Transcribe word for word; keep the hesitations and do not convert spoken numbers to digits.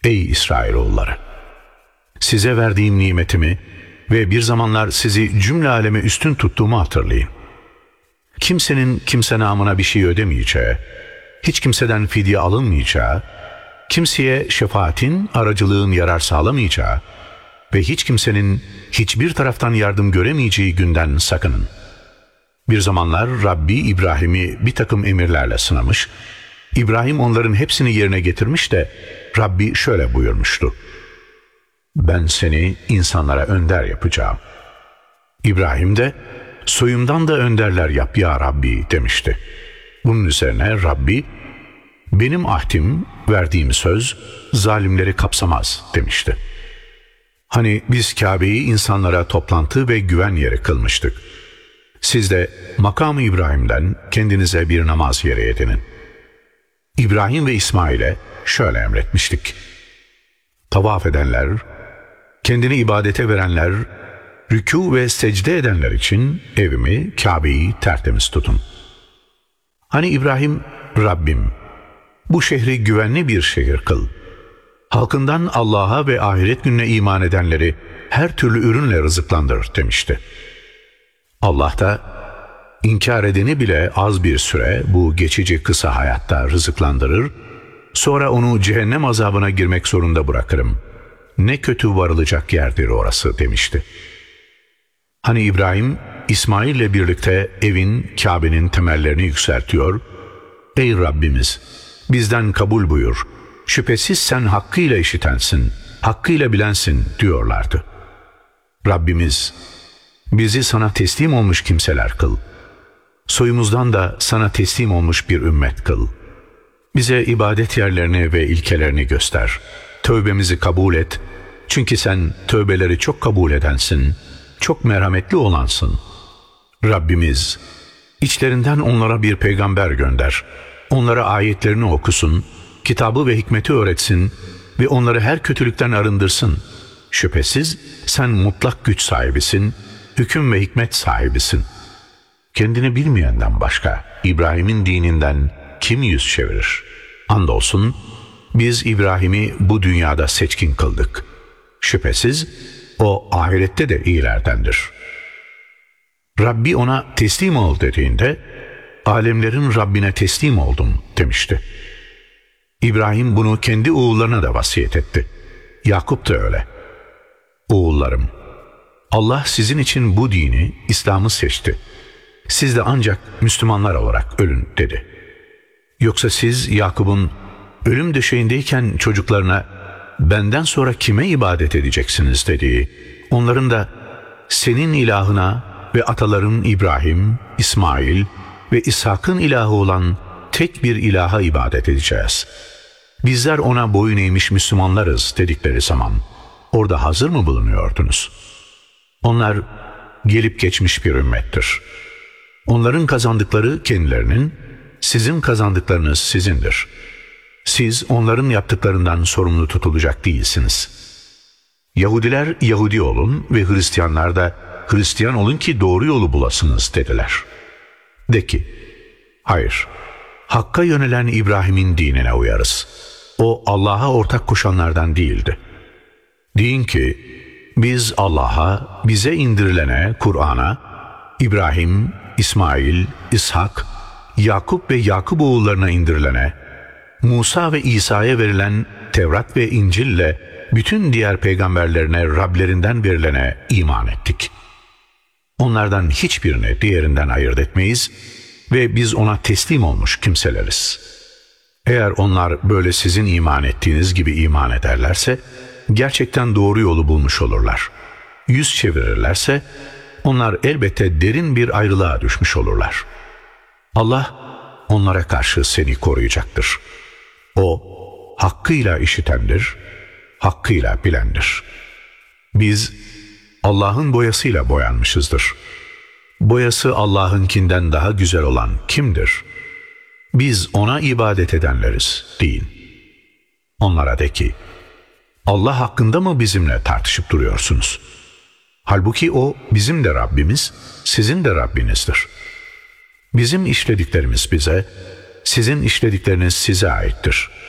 Ey İsrailoğulları! Size verdiğim nimetimi ve bir zamanlar sizi cümle aleme üstün tuttuğumu hatırlayın. Kimsenin kimse namına bir şey ödemeyeceği, hiç kimseden fidye alınmayacağı, kimseye şefaatin, aracılığın yarar sağlamayacağı ve hiç kimsenin hiçbir taraftan yardım göremeyeceği günden sakının. Bir zamanlar Rabbi İbrahim'i bir takım emirlerle sınamış, İbrahim onların hepsini yerine getirmiş de Rabbi şöyle buyurmuştu: ben seni insanlara önder yapacağım. İbrahim de soyumdan da önderler yap ya Rabbi demişti. Bunun üzerine Rabbi, benim ahdim, verdiğim söz zalimleri kapsamaz demişti. Hani biz Kabe'yi insanlara toplantı ve güven yeri kılmıştık. Siz de makam-ı İbrahim'den kendinize bir namaz yeri edinin. İbrahim ve İsmail'e şöyle emretmiştik: tavaf edenler, kendini ibadete verenler, rükû ve secde edenler için evimi, Kabe'yi tertemiz tutun. Hani İbrahim, Rabbim, bu şehri güvenli bir şehir kıl. Halkından Allah'a ve ahiret gününe iman edenleri her türlü ürünle rızıklandır demişti. Allah da, inkar edeni bile az bir süre bu geçici kısa hayatta rızıklandırır, sonra onu cehennem azabına girmek zorunda bırakırım. Ne kötü varılacak yerdir orası demişti. Hani İbrahim, İsmail ile birlikte evin, Kabe'nin temellerini yükseltiyor, ey Rabbimiz, bizden kabul buyur, şüphesiz sen hakkıyla işitensin, hakkıyla bilensin diyorlardı. Rabbimiz, bizi sana teslim olmuş kimseler kıl. Soyumuzdan da sana teslim olmuş bir ümmet kıl. Bize ibadet yerlerini ve ilkelerini göster. Tövbemizi kabul et. Çünkü sen tövbeleri çok kabul edensin, çok merhametli olansın. Rabbimiz, içlerinden onlara bir peygamber gönder. Onlara ayetlerini okusun, kitabı ve hikmeti öğretsin ve onları her kötülükten arındırsın. Şüphesiz sen mutlak güç sahibisin, hüküm ve hikmet sahibisin. Kendini bilmeyenden başka İbrahim'in dininden kim yüz çevirir? Andolsun biz İbrahim'i bu dünyada seçkin kıldık. Şüphesiz o ahirette de iyilerdendir. Rabbi ona teslim ol dediğinde, alemlerin Rabbine teslim oldum demişti. İbrahim bunu kendi oğullarına da vasiyet etti. Yakup da öyle. Oğullarım, Allah sizin için bu dini, İslam'ı seçti. Siz de ancak Müslümanlar olarak ölün dedi. Yoksa siz Yakup'un ölüm döşeğindeyken çocuklarına benden sonra kime ibadet edeceksiniz dediği, onların da senin ilahına ve ataların İbrahim, İsmail ve İshak'ın ilahı olan tek bir ilaha ibadet edeceğiz. Bizler ona boyun eğmiş Müslümanlarız dedikleri zaman orada hazır mı bulunuyordunuz? Onlar gelip geçmiş bir ümmettir. Onların kazandıkları kendilerinin, sizin kazandıklarınız sizindir. Siz onların yaptıklarından sorumlu tutulacak değilsiniz. Yahudiler Yahudi olun ve Hristiyanlar da Hristiyan olun ki doğru yolu bulasınız dediler. De ki, hayır, Hakk'a yönelen İbrahim'in dinine uyarız. O Allah'a ortak koşanlardan değildi. Deyin ki, biz Allah'a, bize indirilene, Kur'an'a, İbrahim, İsmail, İshak, Yakup ve Yakup oğullarına indirilene, Musa ve İsa'ya verilen Tevrat ve İncil'le bütün diğer peygamberlerine Rablerinden verilene iman ettik. Onlardan hiçbirini diğerinden ayırt etmeyiz ve biz ona teslim olmuş kimseleriz. Eğer onlar böyle sizin iman ettiğiniz gibi iman ederlerse, gerçekten doğru yolu bulmuş olurlar. Yüz çevirirlerse, onlar elbette derin bir ayrılığa düşmüş olurlar. Allah onlara karşı seni koruyacaktır. O, hakkıyla işitendir, hakkıyla bilendir. Biz Allah'ın boyasıyla boyanmışızdır. Boyası Allah'ınkinden daha güzel olan kimdir? Biz ona ibadet edenleriz deyin. Onlara de ki, Allah hakkında mı bizimle tartışıp duruyorsunuz? Halbuki o bizim de Rabbimiz, sizin de Rabbinizdir. Bizim işlediklerimiz bize, sizin işledikleriniz size aittir.